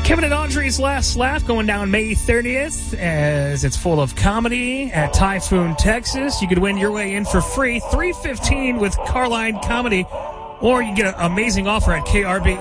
Kevin and Audrey's Last Laugh going down May 30th as it's full of comedy at Typhoon, Texas. You could win your way in for free, $3.15 with Carline Comedy, or you get an amazing offer at KRB.